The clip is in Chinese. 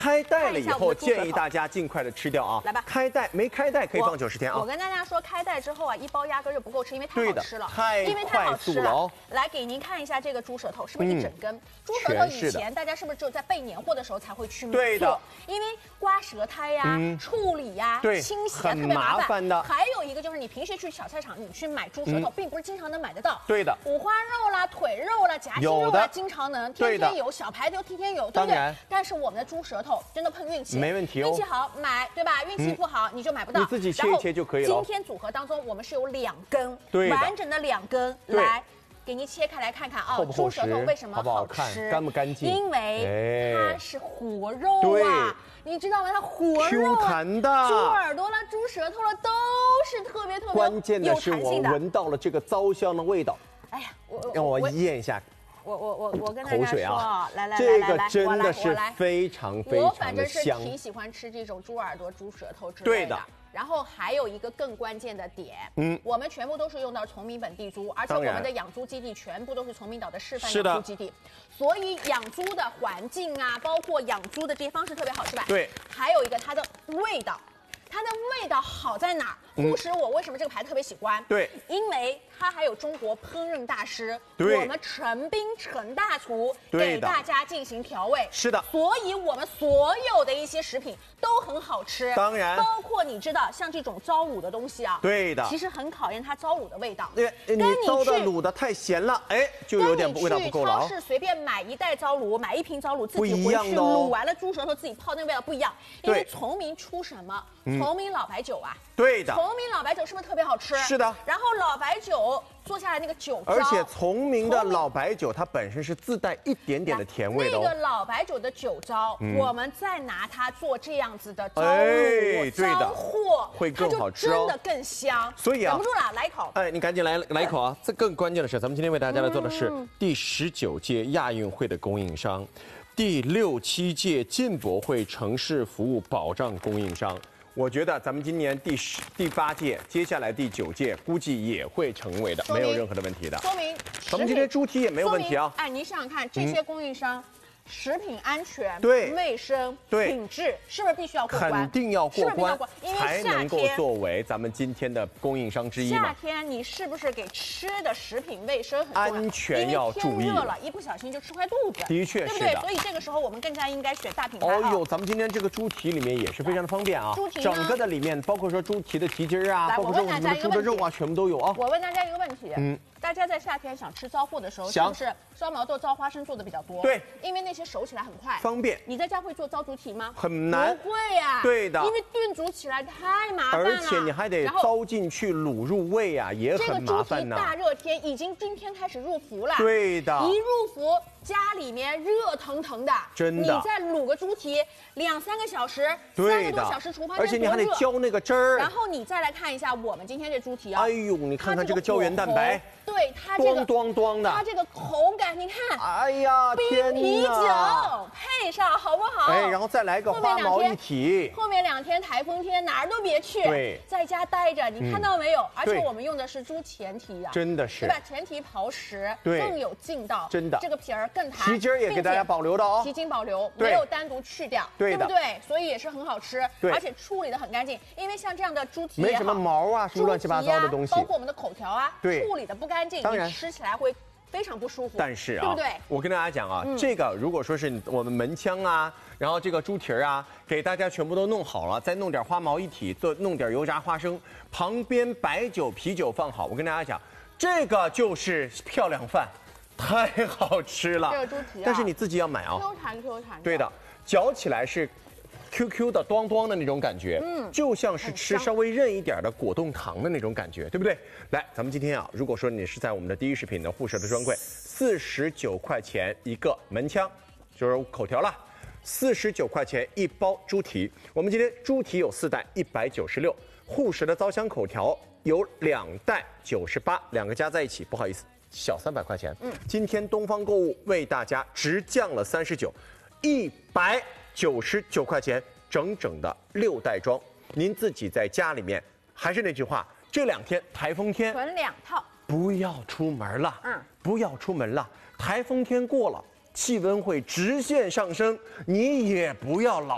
开袋了以后，建议大家尽快的吃掉啊！ 来吧， 开袋没开袋可以放90天啊。 我跟大家说，开袋之后啊，一包压根就不够吃，因为太好吃了， 因为太好吃了哦。 来给您看一下这个猪舌头，是不是一整根？猪舌头以前大家是不是只有在备年货的时候才会去对的， 因为刮舌苔呀、处理呀、清洗啊特别麻烦的。还有一个就是你平时去小菜场，你去买猪舌头，并不是经常能买得到。 对的， 五花肉啦、腿肉啦、夹心肉啦，经常能天天有，小排都天天有，对不对？但是我们的猪舌头真的碰运气， 没问题哦。 运气好买，对吧？运气不好你就买不到。 你自己切一切就可以了。 今天组合当中我们是有2根，完整的2根，来给您切开来看看啊。猪舌头为什么好吃？ 干不干净？ 因为它是活肉啊，你知道吗？它活肉啊， Q 弹的， 猪耳朵了、猪舌头了，都是特别关键的是我闻到了这个糟香的味道。 哎呀， 让我咽一下。 我跟大家说啊，来， 这个真的是非常非常的香。 我反正是挺喜欢吃这种猪耳朵、猪舌头之类的。然后还有一个更关键的点，我们全部都是用到崇明本地猪，而且我们的养猪基地全部都是崇明岛的示范养猪基地，所以养猪的环境啊，包括养猪的这些方式特别好，是吧？ 对。 还有一个它的味道。它的味道好在哪儿？护食我为什么这个牌特别喜欢？ 对， 因为它还有中国烹饪大师，我们陈斌陈大厨给大家进行调味。 是的， 所以我们所有的一些食品都很好吃。 当然， 包括你知道像这种糟卤的东西啊， 对的， 其实很考验它糟卤的味道。 对，你糟的卤的太咸了，哎，就有点味道不够了。 超市随便买一袋糟卤，买1瓶糟卤，自己回去卤完了猪舌头自己泡，那个味道不一样。因为崇明出什么？崇明老白酒啊， 对的， 崇明老白酒是不是特别好吃？ 是的。然后老白酒做下来那个酒糟， 而且崇明的老白酒它本身是自带一点点的甜味的。 那个老白酒的酒糟，我们再拿它做这样子的糟卤、糟货， 会更好吃， 真的更香。 所以啊， 忍不住了，来一口。 哎，你赶紧来一口啊！这更关键的是，咱们今天为大家来做的是第19届亚运会的供应商，第6、7届进博会城市服务保障供应商。我觉得咱们今年第8届，接下来第9届估计也会成为的，没有任何的问题的。 说明咱们今天猪蹄也没有问题啊。 哎，您想想看，这些供应商。食品安全、卫生、品质是不是必须要过关？ 肯定要过关， 因为才能够作为咱们今天的供应商之一嘛。 夏天你是不是给吃的食品卫生很重要？ 安全要注意。 天热了，一不小心就吃坏肚子。 的确是的， 对不对？所以这个时候我们更加应该选大品牌。 哦呦，咱们今天这个猪蹄里面也是非常的方便啊。 猪蹄整个的里面包括说猪蹄的蹄筋啊，包括说我们的猪的肉啊，全部都有啊。 我问大家一个问题，大家在夏天想吃糟货的时候，是不是烧毛豆、糟花生做的比较多？ 对， 因为那些熟起来很快。 方便。 你在家会做糟猪蹄吗？ 很难。 不会呀。 对的。 因为炖煮起来太麻烦了。 而且你还得糟进去卤入味啊，也很麻烦呢。 这个猪蹄大热天已经今天开始入伏了。 对的。 一入伏，家里面热腾腾的， 真的。 你再卤个猪蹄2、3个小时，3个多小时，厨房而且你还得浇那个汁儿。 然后你再来看一下我们今天这猪蹄啊， 哎呦，你看看这个胶原蛋白。 对它这个的， 它这个口感，你看， 哎呀， 冰啤酒配上好不好？ 哎，然后再来个花毛一体。 后面2天台风天哪儿都别去， 对， 在家待着，你看到没有？而且我们用的是猪前蹄啊， 真的是， 对吧？前蹄刨食，更有劲道， 真的， 这个皮儿更弹， 蹄筋也给大家保留的哦， 蹄筋保留，没有单独去掉，对不对？所以也是很好吃，而且处理的很干净，因为像这样的猪蹄没什么毛啊，什么乱七八糟的东西， 包括我们的口条啊，处理的不干净，你吃起来会非常不舒服。 但是啊， 对不对？ 我跟大家讲啊，这个如果说是我们门腔啊，然后这个猪蹄儿啊，给大家全部都弄好了，再弄点花毛一体，弄点油炸花生，旁边白酒、啤酒放好，我跟大家讲，这个就是漂亮饭，太好吃了。 这个猪蹄啊， 但是你自己要买啊 ，Q 弹 Q 弹。 对的，嚼起来是 QQ 的咚咚的那种感觉，就像是吃稍微韧一点的果冻糖的那种感觉，对不对？来，咱们今天啊，如果说你是在我们的第一食品的护舌的专柜，49块钱一个门腔，就是口条了，49块钱一包猪蹄。我们今天猪蹄有4袋，196；护舌的糟香口条有2袋，98，2个加在一起，不好意思，小300块钱。今天东方购物为大家直降了39，199块钱，整整的6袋装。您自己在家里面，还是那句话，这2天台风天， 囤2套， 不要出门了。不要出门了，台风天过了，气温会直线上升，你也不要老